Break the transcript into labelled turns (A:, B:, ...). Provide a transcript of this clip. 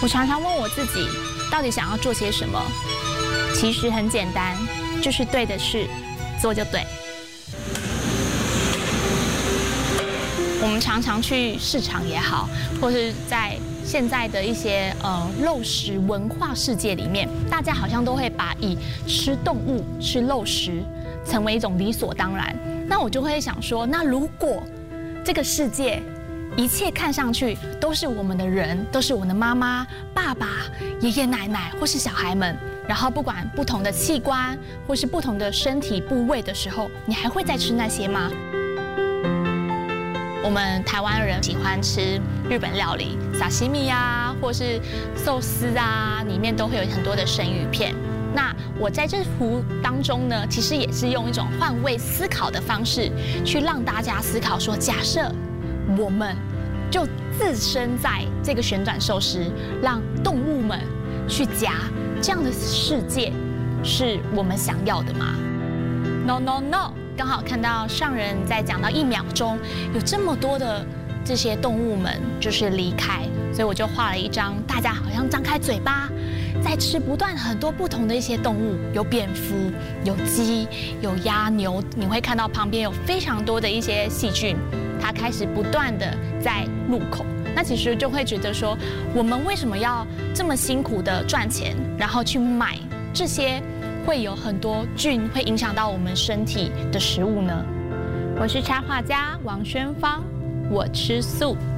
A: 我常常问我自己，到底想要做些什么？其实很简单，就是对的事，做就对。我们常常去市场也好，或是在现在的一些肉食文化世界里面，大家好像都会把以吃动物、吃肉食成为一种理所当然。那我就会想说，那如果这个世界一切看上去都是我们的人，都是我们的妈妈、爸爸、爷爷奶奶或是小孩们，然后不管不同的器官或是不同的身体部位的时候，你还会再吃那些吗？我们台湾人喜欢吃日本料理，沙西米啊，或是寿司啊，里面都会有很多的生鱼片。那我在这幅当中呢，其实也是用一种换位思考的方式，去让大家思考说，假设我们就置身在这个旋转寿司，让动物们去夹，这样的世界是我们想要的吗 ？No No No！ 刚好看到上人在讲到1秒钟，有这么多的这些动物们就是离开，所以我就画了一张，大家好像张开嘴巴，在吃不断很多不同的一些动物，有蝙蝠，有鸡，有鸭牛，你会看到旁边有非常多的一些细菌。它开始不断的在入口，那其实就会觉得说，我们为什么要这么辛苦的赚钱，然后去买这些会有很多菌会影响到我们身体的食物呢？我是插画家王宣芳，我吃素。